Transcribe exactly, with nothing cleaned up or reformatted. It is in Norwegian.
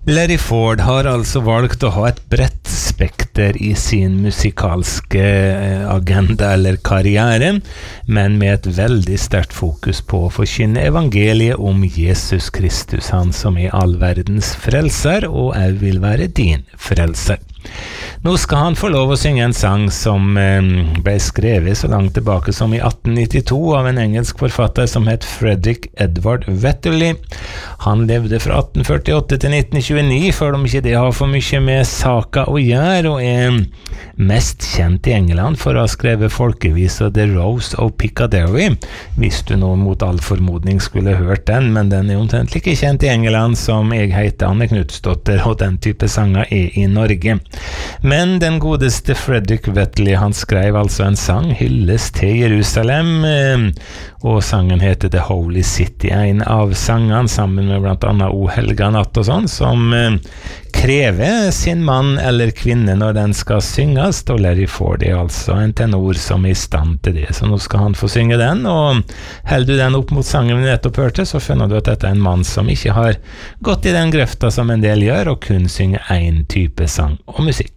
Larry Ford har altså valgt å ha et bredt spekter i sin musikalske agenda eller karriere, men med et veldig sterkt fokus på å forkynne evangeliet om Jesus Kristus, han som er all verdens frelser og jeg vil være din frelser. Nå skal han få lov å synge en sang som eh, ble skrevet så langt tilbake som i atten nittito av en engelsk forfatter som het Frederick Edward Wetherly. Han levde fra atten førtiåtte til nitten tjueni, for om ikke det har for mye med saka å gjøre, og er mest kjent i England for å ha skrevet folkevisa The Rose of Piccadilly, hvis du nå mot all formodning skulle hørt den, men den er omtrent like kjent i England som jeg heter Anne Knutsdotter, og den type sanger er i Norge. Men den godeste Frederick Wetherly, han skrev altså en sang, hylles til Jerusalem, og sangen heter The Holy City, en av sangene sammen med blant annet O Helga Natt og sånn, som krever sin mann eller kvinne når den skal synges, og Larry Ford er altså en tenor som er i stand til det, så nå skal han få synge den, og holder du den opp mot sangen vi nettopp hørte, så finner du at dette er en mann som ikke har gått i den grøfta som en del gjør, og kun synger en type sang og musikk.